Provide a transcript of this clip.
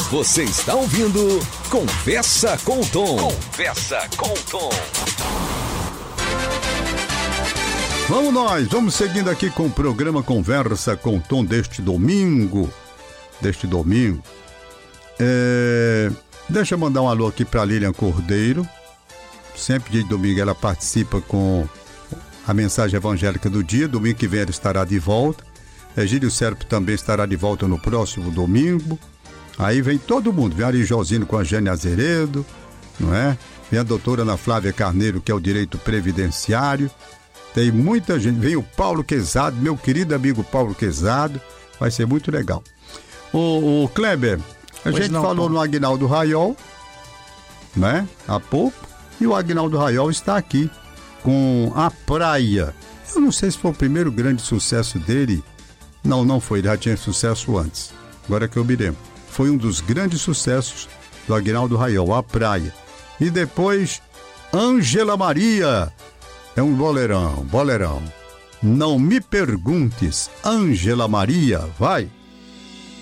Você está ouvindo Conversa com o Tom. Conversa com o Tom. Vamos seguindo aqui com o programa Conversa com o Tom deste domingo. Deixa eu mandar um alô aqui para Lilian Cordeiro. Sempre dia de domingo ela participa com a mensagem evangélica do dia. Domingo que vem ela estará de volta. Egílio Serpo também estará de volta no próximo domingo. Aí vem todo mundo, vem Ari Josino com a Jane Azeredo, não é? Vem a doutora Ana Flávia Carneiro, que é o direito previdenciário. Tem muita gente, vem o Paulo Quezado, meu querido amigo Paulo Quezado. Vai ser muito legal. O Kleber, a gente falou no Aguinaldo Raiol, né? Há pouco. E o Aguinaldo Raiol está aqui com A Praia. Eu não sei se foi o primeiro grande sucesso dele. Não foi, ele já tinha sucesso antes. Agora que eu me lembro. Foi um dos grandes sucessos do Aguinaldo Raiol, A Praia. E depois, Ângela Maria. É um boleirão. Não me perguntes, Ângela Maria, vai.